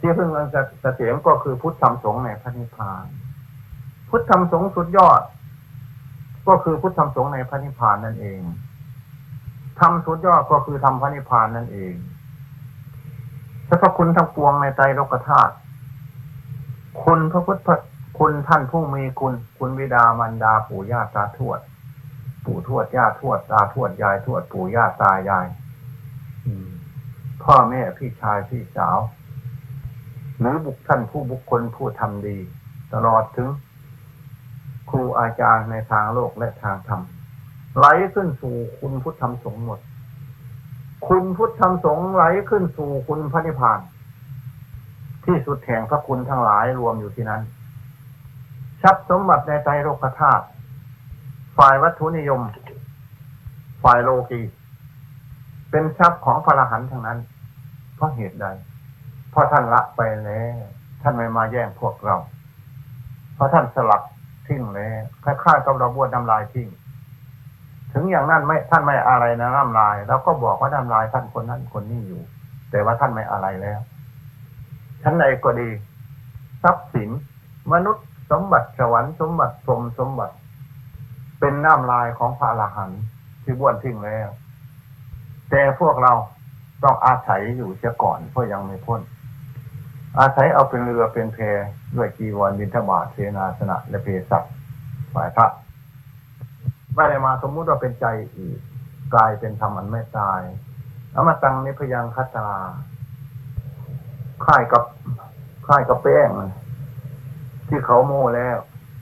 ที่พึ่งอันเกษมก็คือพุทธธรรมสงฆ์ในพระนิพพานพุทธธรรมสงฆ์สุดยอดก็คือพุทธธรรมสงฆ์ในพระนิพพานนั่นเองธรรมสุดยอดก็คือธรรมพระนิพพานนั่นเองสรรพคุณทั้งปวงในไตรโลกธาตุคุณพระพุทธคุณท่านผู้มีคุณบิดามารดาปู่ย่าตาทวดปู่ทวดย่าทวดตาทวดยายทวดปู่ย่าตายายพ่อแม่พี่ชายพี่สาวหรือท่านผู้บุคคลผู้ทำดีตลอดถึงครูอาจารย์ในทางโลกและทางธรรมไหลขึ้นสู่คุณพุทธธรรมสงฆ์หมดคุณพุทธธรรมสงฆ์ไหลขึ้นสู่คุณพระนิพพานที่สุดแห่งพระคุณทั้งหลายรวมอยู่ที่นั้นทรัพย์สมบัติในไตรโลกธาตุฝ่ายวัตถุนิยมฝ่ายโลกีเป็นทรัพย์ของพระอรหันต์ทั้งนั้นเพราะเหตุใดเพราะท่านละไปแล้วท่านไม่มาแย่งพวกเราเพราะท่านสลัดทิ้งแล้วคล้ายๆกับเราบ้วนน้ำลายทิ้งถึงอย่างนั้นไม่ท่านไม่อะไรนะน้ำลายแล้วก็บอกว่าน้ำลายท่านคนนั้นคนนี้อยู่แต่ว่าท่านไม่อะไรแล้วชั้นใดก็ดีทรัพย์สินมนุษย์สมบัติสวรรค์สมบัติพรหมสมบัติเป็นน้ำลายของพระอรหันต์ที่บ้วนทิ้งแล้วแต่พวกเราต้องอาศัยอยู่เสียก่อนเพราะยังไม่พ้นอาศัยเอาเป็นเรือเป็นแพด้วยจีวรบิณฑบาตเสนาสนะและเภสัชฝ่ายพระไม่ได้มาสมมุติว่าเป็นใจอีกกลายเป็นธรรมอันไม่ตายอมตังนิพยังคัตตาคล้ายกับแป้งที่เขาโม่แล้ว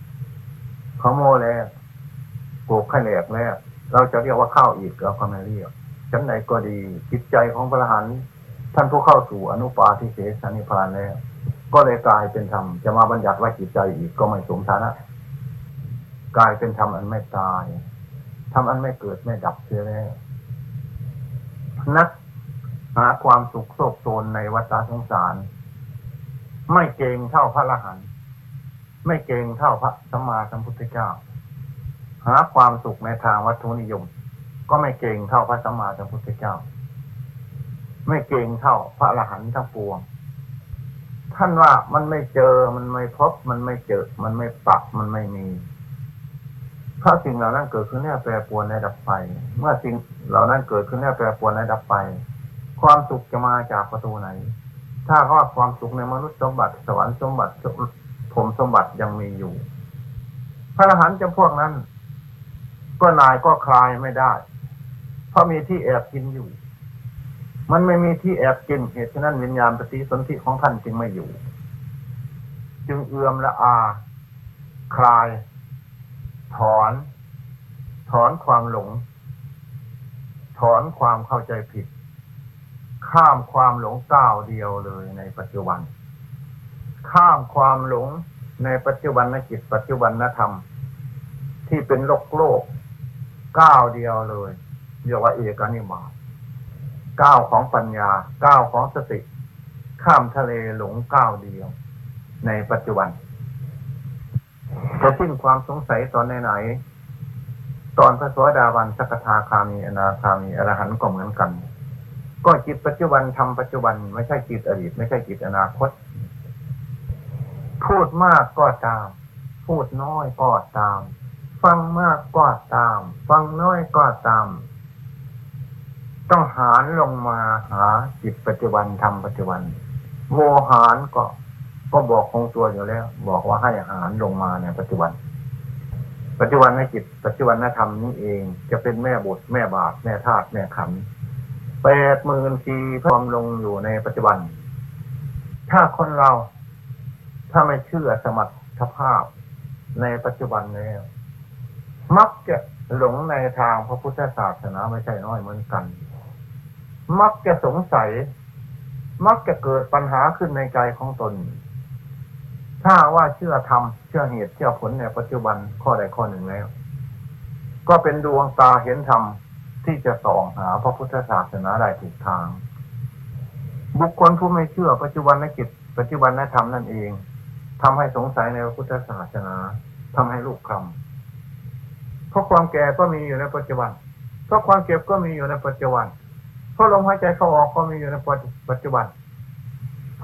โกกข้าวแหลกแล้วเราจะเรียกว่าข้าวอีกเราก็ไม่เรียกชั้นไหนก็ดีจิตใจของพระอรหันต์ท่านผู้เข้าสู่อนุปาทิเสสนิพพานแล้วก็เลยกลายเป็นธรรมจะมาบัญญัติว่าจิตใจอีกก็ไม่สมฐานะกลายเป็นธรรมอันไม่ตายธรรมอันไม่เกิดไม่ดับเสียแล้วนักหาความสุขโศกโศนในวัฏสงสารไม่เก่งเท่าพระอรหันต์ไม่เก่งเท่าพระสัมมาสัมพุทธเจ้าหาความสุขในทางวัตถุนิยมก็ไม่เก่งเท่าพระสัมมาสัมพุทธเจ้าไม่เก่งเท่าพระอรหันต์ทั้งปวงท่านว่ามันไม่เจอมันไม่พบมันไม่เจอมันไม่ปักมันไม่มีเพราะสิ่งเหล่านั้นเกิดขึ้นแล้วแปรปรวนและดับไปเมื่อสิ่งเหล่านั้นเกิดขึ้นแล้วแปรปรวนและดับไปความสุขจะมาจากประตูไหนถ้าว่าความสุขในมนุษย์สมบัติสวรรค์สมบัติพรหมสมบัติยังมีอยู่พระอรหันต์จำพวกนั้นก็นายก็คลายไม่ได้เพราะมีที่แอบกินอยู่มันไม่มีที่แอบกินเหตุฉะนั้นวิญญาณปฏิสนธิของท่านจึงไม่อยู่จึงเอื้อมละอาคลายถอนความหลงถอนความเข้าใจผิดข้ามความหลงก้าวเดียวเลยในปัจจุบันข้ามความหลงในปัจจุบันจิตปัจจุบันธรรมที่เป็นโลกก้าวเดียวเลยเรียกว่าเอกนิบาตก้าวของปัญญาก้าวของสติข้ามทะเลหลงก้าวเดียวในปัจจุบันจะสิ้นความสงสัยตอนไหนตอนพระโสดาบันสกทาคามีอนาคามีอรหันต์ก็เหมือนกันก็จิตปัจจุบันทำปัจจุบันไม่ใช่จิตอดีตไม่ใช่จิตอนาคตพูดมากก็ตามพูดน้อยก็ตามฟังมากก็ตามฟังน้อยก็ตามต้องหารลงมาหาจิตปัจจุบันทำปัจจุบันโวหารก็บอกคงตัวอยู่แล้วบอกว่าให้หารลงมาในปัจจุบันในจิตปัจจุบันธรรมนี้เองจะเป็นแม่บทแม่บาทแม่ธาตุแม่ขันธ์80,000 ปีพร้อมลงอยู่ในปัจจุบันถ้าคนเราถ้าไม่เชื่อสมรรถภาพในปัจจุบันแล้วมักจะหลงในทางพระพุทธศาสนาไม่ใช่น้อยเหมือนกันมักจะสงสัยมักจะเกิดปัญหาขึ้นในใจของตนถ้าว่าเชื่อธรรมเชื่อเหตุเชื่อผลในปัจจุบันข้อใดข้อหนึ่งแล้วก็เป็นดวงตาเห็นธรรมที่จะส่องหาพระพุทธศาสนาได้ถูกทางบุคคลผู้ไม่เชื่อปัจจุบันจิตปัจจุบันธรรมนั่นเองทำให้สงสัยในพระพุทธศาสนาทำให้ลูกคำเพราะความแก่ก็มีอยู่ในปัจจุบันเพราะความเจ็บก็มีอยู่ในปัจจุบันเพราะลมหายใจเข้าออกก็มีอยู่ในปัจจุบันผ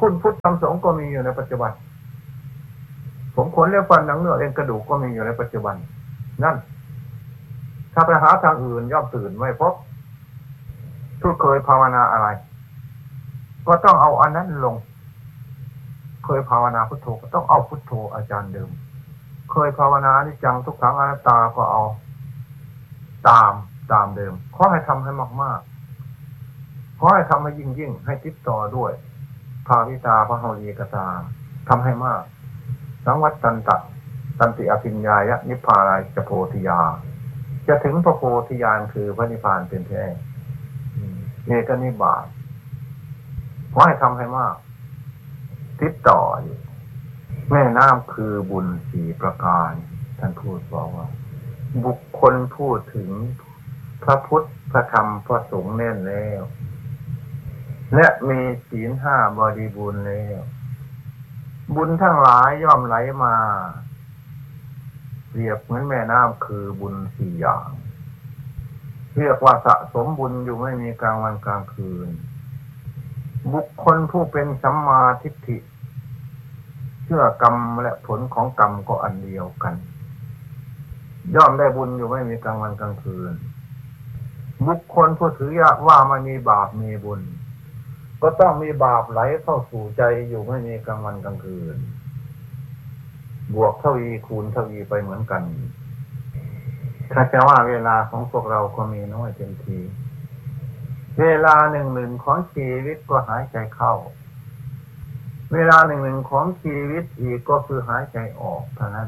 พุทธธรรมสงฆ์ก็มีอยู่ในปัจจุบันผมขนเล็บฟันหนังเนื้อเอ็นกระดูกก็มีอยู่ในปัจจุบันนั่นถ้าไปหาทางอื่นย่อมตื่นไม่พบทุกเคยภาวนาอะไรก็ต้องเอาอันนั้นลงเคยภาวนาพุทโธก็ต้องเอาพุทโธอาจารย์เดิมเคยภาวนานิจังทุกขังอนัตตาก็เอาตามเดิมขอให้ทำให้มากๆขอให้ทำให้ยิ่งให้ติดต่อด้วยภาวิตาพระโหรีกตาทำให้มากสังวัตตันติอภิญญายะนิพพานายจะโพธิญาจะถึงพระโพธิญาณคือพระนิพพานเป็นแท้เอกนิบาตขอให้ทำให้มากติดต่ออยู่แม่น้ำคือบุญ4ประการท่านพูดบอกว่าบุคคลพูดถึงพระพุทธพระธรรมพระสงฆ์แน่นแล้วและมีศีล5บริบูรณ์แล้วบุญทั้งหลายย่อมไหลมาเรียบเหมือนแม่น้ำคือบุญ4อย่างเรียกว่าสะสมบุญอยู่ไม่มีกลางวันกลางคืนบุคคลผู้เป็นสัมมาทิฏฐิเชื่อกรรมและผลของกรรมก็อันเดียวกันย่อมได้บุญอยู่ไม่มีกลางวันกลางคืนบุคคลผู้ถือว่ามันมีบาปมีบุญก็ต้องมีบาปไหลเข้าสู่ใจอยู่ไม่มีกลางวันกลางคืนบวกทวีคูณทวีไปเหมือนกันถ้าจะว่าเวลาของพวกเราก็มีน้อยเต็มทีเวลาหนึ่งของชีวิตก็หายใจเข้าเวลาหนึ่งของชีวิตอีกก็คือหายใจออกเท่านั้น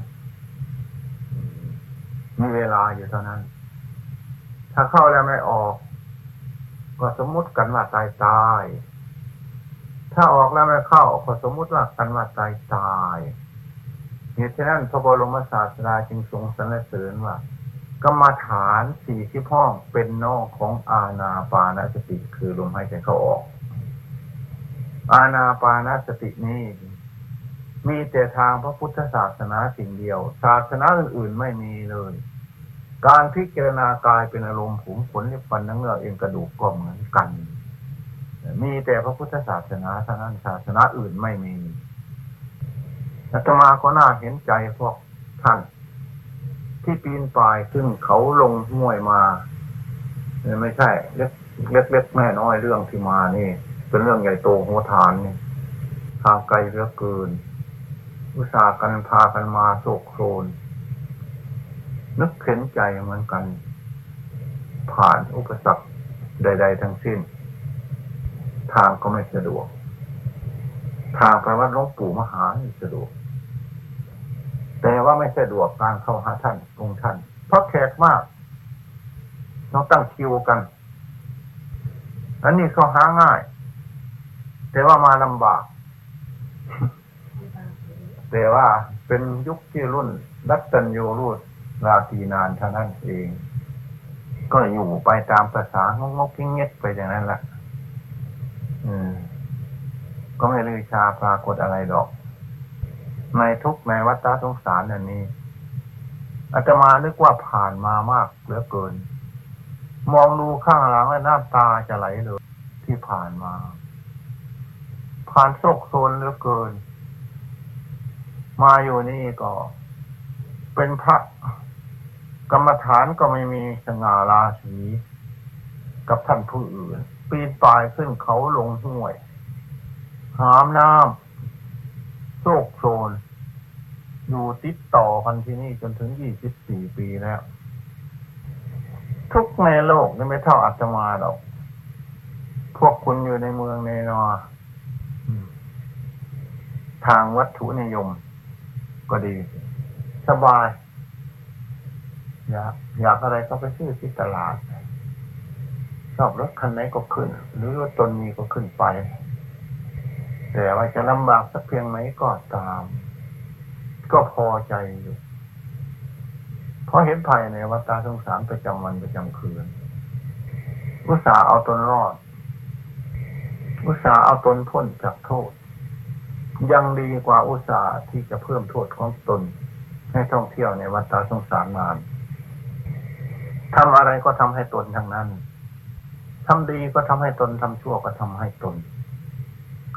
มีเวลาอยู่เท่านั้นถ้าเข้าแล้วไม่ออกก็สมมุติกันว่าตายถ้าออกแล้วไม่เข้าก็สมมุติว่ากันว่าตายเหตุฉะนั้นพระบรมศาสดาจึงทรงสรรเสริญว่ากรรมฐาน40ห้องเป็นนอกของอานาปานสติคือลมหายใจเข้าออกอานาปานสตินี้มีแต่ทางพระพุทธศาสนาสิ่งเดียวศาสนาอื่นๆไม่มีเลยการพิจารณากายเป็นอารมณ์ผมขนเล็บฟันหนังเนื้อเอ็นกระดูกก็เหมือนกันมีแต่พระพุทธศาสนาเท่านั้นศาสนาอื่นไม่มีอาตมาก็น่าเห็นใจพวกท่านที่ปีนป่ายขึ้นเขาลงห้วยมาไม่ใช่เล็กแม่น้อยเรื่องที่มานี่เป็นเรื่องใหญ่โตโหฬารนี่ทางไกลเหลือเกินอุตส่าห์กันพากันมาโศกโครนนึกเข็นใจเหมือนกันผ่านอุปสรรคใดๆทั้งสิ้นทางก็ไม่สะดวกทางไปวัดหลวงปู่มหาสะดวกแต่ว่าไม่สะดวกการเข้าหาท่านองค์ท่านเพราะแขกมากต้องตั้งคิวกันอันนี้เขาหาง่ายแต่ว่ามาลำบากแต่ว่าเป็นยุคที่รุ่นรัตนโยรุตราตรีนานเท่านั้นเองก็อยู่ไปตามภาษางกๆเงี้ยไปอย่างนั้นแหละก็ไม่ลือชาปรากฏอะไรดอกในทุกในวัฏสงสารอันนี้อาตมานึกว่าผ่านมามากเหลือเกินมองดูข้างหลังแล้วน้ำตาจะไหลเลยที่ผ่านมาผ่านโศกโศนเหลือเกินมาอยู่นี่ก็เป็นพระกรรมฐานก็ไม่มีสง่าราศีกับท่านผู้อื่นปีนป่ายขึ้นเขาลงห้วยหามน้ำโศกโศนอยู่ติดต่อกันที่นี่จนถึง24 ปีแล้วทุกในโลกนี่ไม่เท่าอาตมาหรอกพวกคุณอยู่ในเมืองในนอทางวัตถุนิยมก็ดีสบายอยากอะไรก็ไปซื้อที่ตลาดชอบรถคันไหนก็ขึ้นหรือรถตนนี้ก็ขึ้นไปแต่ว่าจะลำบากสักเพียงไหนก็ตามก็พอใจอยู่เพราะเห็นภัยในวัฏสงสารประจำวันประจำคืนอุตส่าห์เอาตนรอดอุตส่าห์เอาตนพ้นจากโทษยังดีกว่าอุตส่าห์ที่จะเพิ่มโทษของตนให้ท่องเที่ยวในวัฏสงสารนานทำอะไรก็ทำให้ตนทั้งนั้นทำดีก็ทำให้ตนทำชั่วก็ทำให้ตน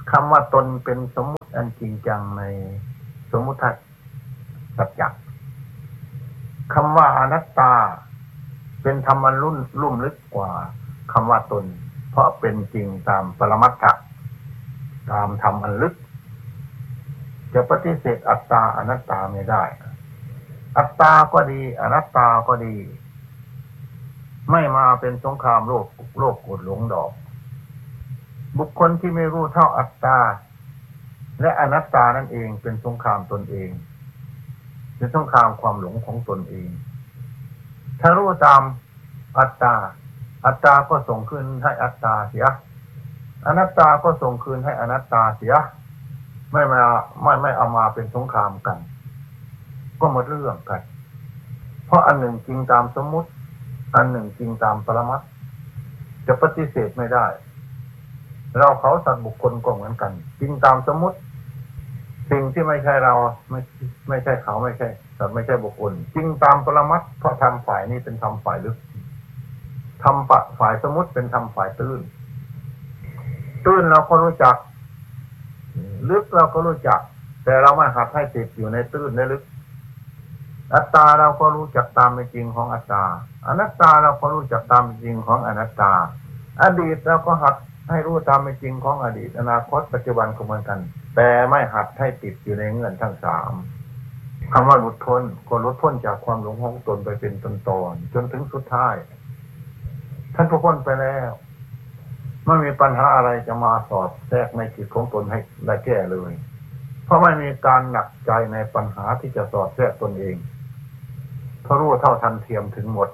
คำว่าตนเป็นสมมุติอันจริงจังในสมมุติสัจจะคำว่าอนัตตาเป็นธรรมอันลุ่มลึกกว่าคำว่าตนเพราะเป็นจริงตามปรมัตถะตามธรรมอันลึกจะปฏิเสธอัตตาอนัตตาไม่ได้อัตตาก็ดีอนัตตาก็ดีไม่มาเป็นสงครามโลกโกรธหลงดอกบุคคลที่ไม่รู้เท่าอัตตาและอนัตตานั่นเองเป็นสงครามตนเองเป็นสงครามความหลงของตนเองถ้ารู้ตามอัตตาก็ส่งคืนให้อัตตาเสียอนัตตาก็ส่งคืนให้อนัตตาเสียไม่เอามาเป็นสงครามกันก็หมดเรื่องกันเพราะอันหนึ่งจริงตามสมมุติอันหนึ่งจริงตามปรมัตถ์จะปฏิเสธไม่ได้เราเขาสัตว์บุคคลก็เหมือนกันจริงตามสมมุติสิ่งที่ไม่ใช่เราไม่ใช่เขาไม่ใช่สัตว์ไม่ใช่บุคคลจริงตามปรมัตถ์เพราะธรรมฝ่ายนี้เป็นธรรมฝ่ายลึกธรรมฝ่ายสมมุติเป็นธรรมฝ่ายตื้นเราก็รู้จักลึกเราก็รู้จักแต่เราไม่หัดให้ติดอยู่ในตื้นในลึกอัตตาเราก็รู้จักตามเป็นจริงของอัตตาอนัตตาเราก็รู้จักตามเป็นจริงของอนัตตาอดีตเราก็หัดให้รู้ตามเป็นจริงของอดีตอนาคตปัจจุบันก็เหมือนกันแต่ไม่หัดให้ติดอยู่ในเงื่อนทั้งสามคำว่าหลุดพ้นก็หลุดพ้นจากความหลงของตนไปเป็นตอนจนถึงสุดท้ายท่านพ้นไปแล้วไม่มีปัญหาอะไรจะมาสอดแทรกในจิตของตนให้ได้แก้เลยเพราะไม่มีการหนักใจในปัญหาที่จะสอดแทรกตนเองเพราะรู้เท่าทันเทียมถึงหมด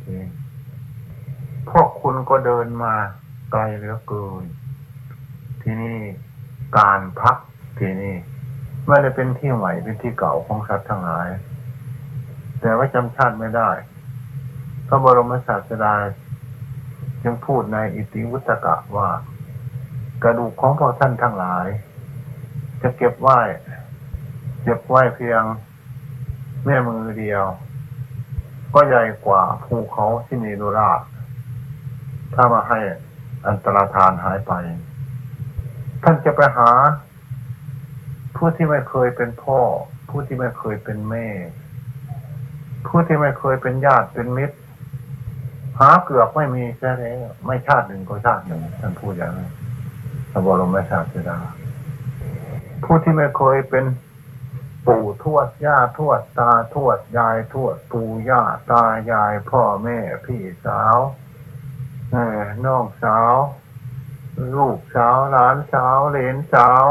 พวกคุณก็เดินมาไกลเหลือเกินที่นี่การพักที่นี่ไม่ได้เป็นที่ใหม่เป็นที่เก่าของสัตว์ทั้งหลายแต่ว่าจำชาติไม่ได้พระบรมศาสดาจึงพูดในอิติวุตกะว่ากระดูกของพวกท่านทั้งหลายจะเก็บไว้เพียงแม่มือเดียวก็ใหญ่กว่าภูเขาที่มีนุราชถ้ามาให้อันตรธานหายไปท่านจะไปหาผู้ที่ไม่เคยเป็นพ่อผู้ที่ไม่เคยเป็นแม่ผู้ที่ไม่เคยเป็นญาติเป็นมิตรหาเกือบไม่มีแค่ไหนไม่ชาติหนึ่งก็ชาติหนึ่งท่านพูดอย่างนี้พระบรมศาสดาผู้ที่ไม่เคยเป็นปู่ทวดย่าทวดตาทวดยายทวดปู่ย่าตายายพ่อแม่พี่สาวน้องสาวลูกสาวหลานสาวเหลนสาว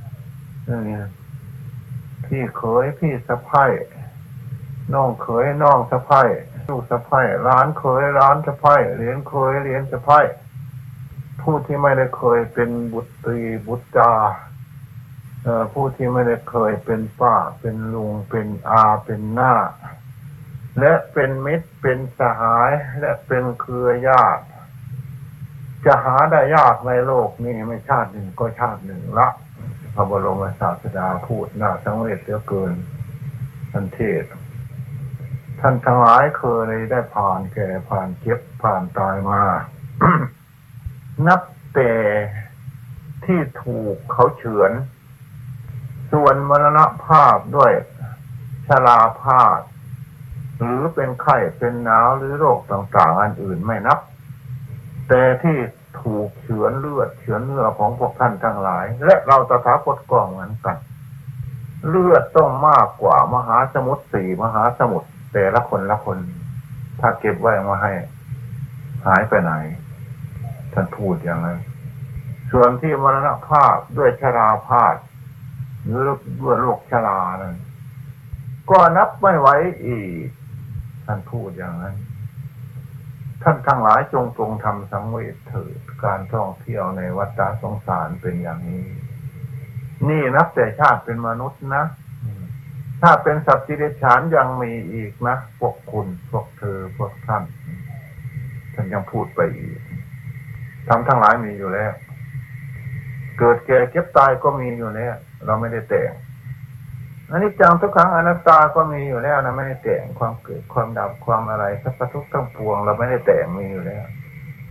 พี่เขยพี่สะใภ้น้องเขยน้องสะใภ้ลูกสะใภ้หลานเขยหลานสะใภ้เหลนเขยเหลนสะใภ้ผู้ที่ไม่ได้เคยเป็นบุตรีบุตราผู้ที่ไม่ได้เคยเป็นป้าเป็นลุงเป็นอาเป็นน้าและเป็นมิตรเป็นสหายและเป็นเครือญาติจะหาได้ยากในโลกนี้ไม่ชาติหนึ่งก็ชาติหนึ่งละพระบรมศาสดาพูดน่าสังเวชเหลือเกินท่านเทศท่านทั้งหลายเคยได้ผ่านแก่ผ่านเจ็บผ่านตายมา นับแต่ที่ถูกเขาเฉือนส่วนมรณภาพด้วยชราภาพหรือเป็นไข้เป็นหนาวหรือโรคต่างๆอันอื่นไม่นับแต่ที่ถูกเฉือนเลือดเฉือนเนื้อของพวกท่านทั้งหลายและเราตถาคตก็เหมือนกันเลือดต้องมากกว่ามหาสมุทร4มหาสมุทรแต่ละคนถ้าเก็บไว้มาให้หายไปไหนท่านพูดอย่างนั้นส่วนที่มรณภาพด้วยชราภาพหรือด้วยโรคชรานั้นก็นับไม่ไหวอีกท่านพูดอย่างนั้นท่านทั้งหลายจงทำสังเวชเถิดการท่องเที่ยวในวัฏสงสารเป็นอย่างนี้นี่นับแต่ชาติเป็นมนุษย์นะถ้าเป็นสัตว์ที่เดรัจฉานยังมีอีกนะพวกคุณพวกเธอพวกท่านยังพูดไปอีกทำทั้งหลายมีอยู่แล้วเกิดแก่เก็บตายก็มีอยู่แล้วเราไม่ได้แต่งอันนี้จังทุกครั้งอนัตตาก็มีอยู่แล้วนะไม่ได้แต่งความเกิดความดับความอะไรสัพพทุกข์ทั้งปวงเราไม่ได้แต่งมีอยู่แล้ว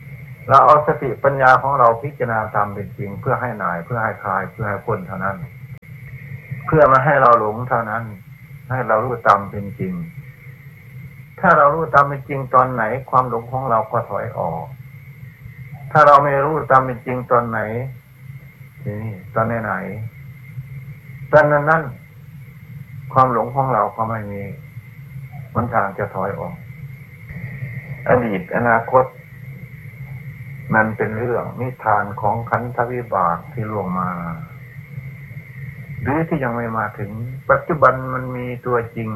เราเอาสติปัญญาของเราพิจารณาตามเป็นจริงเพื่อให้หน่ายเพื่อให้คลายเพื่อให้พ้นเท่านั้นเพื่อมาให้เราหลงเท่านั้นให้เรารู้ตามเป็นจริงถ้าเรารู้ตามเป็นจริงตอนไหนความหลงของเราก็ถอยออกถ้าเราไม่รู้ตามเป็นจริงตอนไหนทีนี้ตอนไหนตอนนั้นความหลงของเราก็ไม่มีหนทางจะถอยออกอดีตอนาคตมันเป็นเรื่องนิทานของขันธวิบากที่ล่วงมาหรือที่ยังไม่มาถึงปัจจุบันมันมีตัวจริง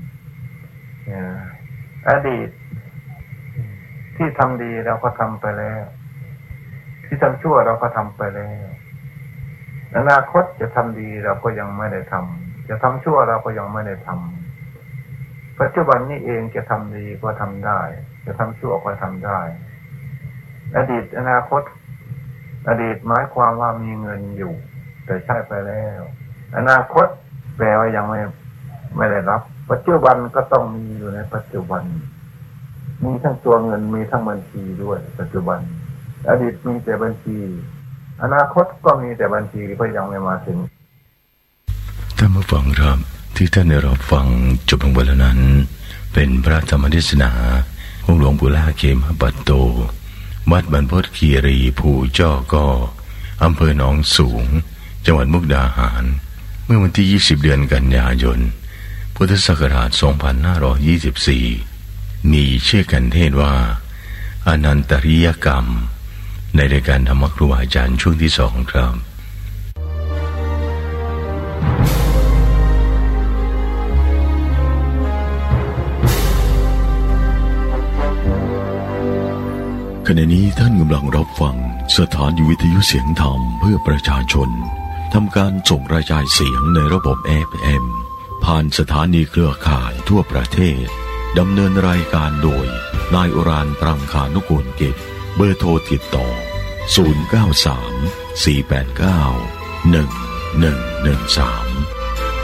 อดีตที่ทำดีเราก็ทำไปแล้วที่ทำชั่วเราก็ทำไปแล้วอนาคตจะทำดีเราก็ยังไม่ได้ทำจะทำชั่วเราก็ยังไม่ได้ทำปัจจุบันนี้เองจะทำดีก็ทำได้จะทำชั่วก็ทำได้อดีตอนาคตอดีตหมายความว่ามีเงินอยู่แต่ใช้ไปแล้วอนาคตแปลว่ายังไม่ได้รับปัจจุบันก็ต้องมีอยู่ในปัจจุบันมีทั้งตัวเงินมีทั้งบัญชีด้วยปัจจุบันอดีตมีแต่บัญชีอนาคตก็มีแต่บัญชีเพราะยังไม่มาถึงท่านผู้ฟังครับที่ท่านได้รับฟังจบลงไปแล้วนั้นเป็นพระธรรมเทศนาของหลวงปู่ล่าเขมปัตโตวัดบรรพตคีรีภูจ้อก็อำเภอหนองสูงจังหวัดมุกดาหารเมื่อวันที่20เดือนกันยายนพุทธศักราช2524มีชื่อกันเทศว่าอนันตริยกรรมในรายการธรรมครูอาจารย์ช่วงที่2ครับขณะนี้ท่านกำลังรับฟังสถานีวิทยุเสียงธรรมเพื่อประชาชนทำการส่งกระจายเสียงในระบบ FM ผ่านสถานีเครือข่ายทั่วประเทศดำเนินรายการโดยนายอุรานปรังคานุกูลกิจเบอร์โทรติดต่อ093 489 1113